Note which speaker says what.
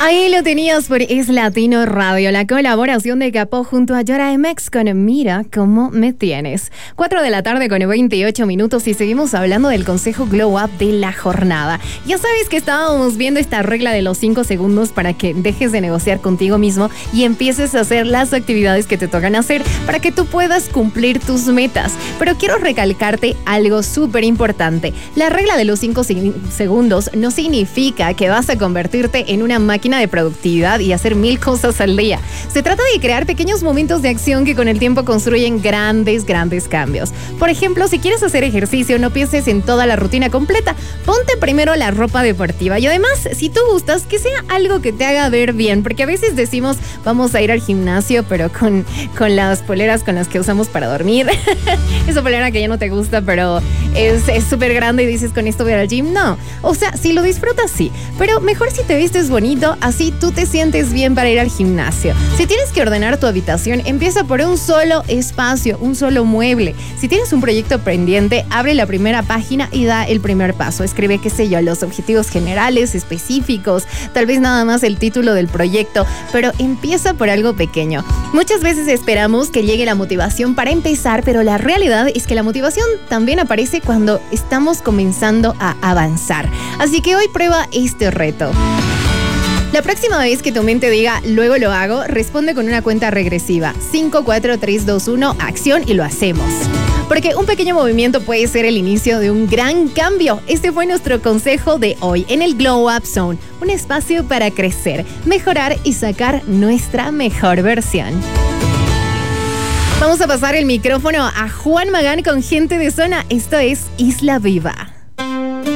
Speaker 1: Ahí lo tenías por Es Latino Radio, la colaboración de Capó junto a Yora MX con Mira Cómo Me Tienes. 4 de la tarde con 28 minutos y seguimos hablando del consejo Glow Up de la jornada. Ya sabes que estábamos viendo esta regla de los 5 segundos para que dejes de negociar contigo mismo y empieces a hacer las actividades que te tocan hacer para que tú puedas cumplir tus metas. Pero quiero recalcarte algo súper importante. La regla de los 5 segundos no significa que vas a convertirte en una máquina de productividad y hacer 1000 cosas al día. Se trata de crear pequeños momentos de acción que con el tiempo construyen grandes cambios. Por ejemplo, si quieres hacer ejercicio, no pienses en toda la rutina completa. Ponte primero la ropa deportiva y además, si tú gustas, que sea algo que te haga ver bien, porque a veces decimos, vamos a ir al gimnasio, pero con las poleras con las que usamos para dormir. Esa polera que ya no te gusta, pero es súper grande y dices, con esto voy al gym. No, o sea, si lo disfrutas, sí, pero mejor si te vistes bonito, así tú te sientes bien para ir al gimnasio. Si tienes que ordenar tu habitación, empieza por un solo espacio, un solo mueble. Si tienes un proyecto pendiente, abre la primera página y da el primer paso. Escribe, qué sé yo, los objetivos generales, específicos, tal vez nada más el título del proyecto, pero empieza por algo pequeño. Muchas veces esperamos que llegue la motivación para empezar, pero la realidad es que la motivación también aparece cuando estamos comenzando a avanzar. Así que hoy prueba este reto. La próxima vez que tu mente diga, luego lo hago, responde con una cuenta regresiva. 5, 4, 3, 2, 1, acción y lo hacemos. Porque un pequeño movimiento puede ser el inicio de un gran cambio. Este fue nuestro consejo de hoy en el Glow Up Zone. Un espacio para crecer, mejorar y sacar nuestra mejor versión. Vamos a pasar el micrófono a Juan Magán con Gente de Zona. Esto es Isla Viva.